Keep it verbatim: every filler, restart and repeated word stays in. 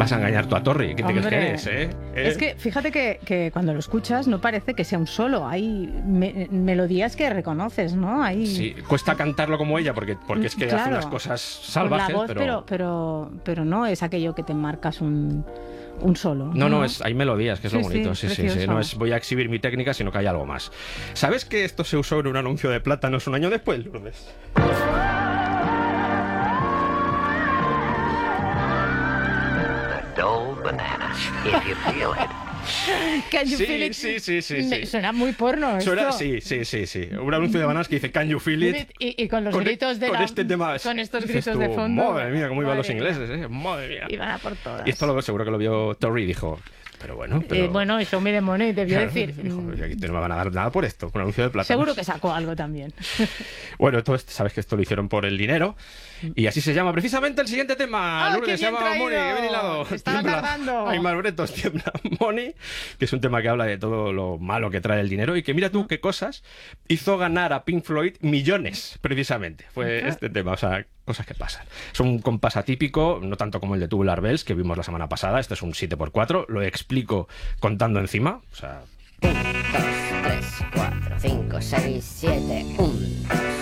Vas a engañar tú a Torri. ¿Qué te crees que eres, eh? ¿Eh? Es que fíjate que, que cuando lo escuchas no parece que sea un solo. Hay me melodías que reconoces, ¿no? Hay... Sí, cuesta cantarlo como ella porque, porque es que claro, hace unas cosas salvajes. Con la voz, pero... Pero, pero, pero no es aquello que te marcas un, un solo. No, no, no es, hay melodías, que es sí, lo bonito. Sí, sí, sí, sí. No es voy a exhibir mi técnica, sino que hay algo más. ¿Sabes que esto se usó en un anuncio de plátanos un año después, Lourdes? Banana, if you feel it. Can you sí, feel it? sí, sí, sí, sí. Suena muy porno esto. Suena, sí, sí, sí, sí. Un anuncio de bananas que dice Can you feel it? Y, y con los con, gritos de con la, este tema. con estos Dices gritos tú, de fondo. Madre mía, cómo iban los Madre ingleses, mía. eh. Madre mía. Iban a por todas. Y esto lo, seguro que lo vio Torri y dijo... Pero bueno, pero... Eh, bueno, eso me demoné, debió Claro, decir. dijo, aquí no me van a dar nada por esto, por un anuncio de plátanos. Seguro que sacó algo también. Bueno, todo esto, sabes que esto lo hicieron por el dinero. Y así se llama precisamente el siguiente tema. ¡Ah, Lourdes, qué se bien llama Money, traído! que bien hilado. Estaba Tiembla. tardando. Ay, Malbretos, tiembla Money, que es un tema que habla de todo lo malo que trae el dinero y que mira tú qué cosas hizo ganar a Pink Floyd millones, precisamente. Fue Ajá. este tema, o sea, cosas que pasan. Es un compás atípico, no tanto como el de Tubular Bells, que vimos la semana pasada. Este es un siete por cuatro, lo explico contando encima. O sea... uno, dos, tres, cuatro, cinco, seis, siete, uno, dos,